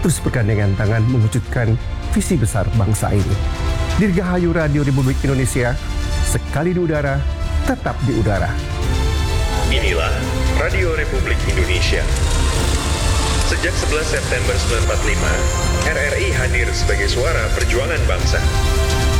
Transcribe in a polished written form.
terus bergandengan tangan mewujudkan visi besar bangsa ini. Dirgahayu Radio Republik Indonesia, sekali di udara, tetap di udara. Inilah Radio Republik Indonesia. Sejak 11 September 1945, RRI hadir sebagai suara perjuangan bangsa.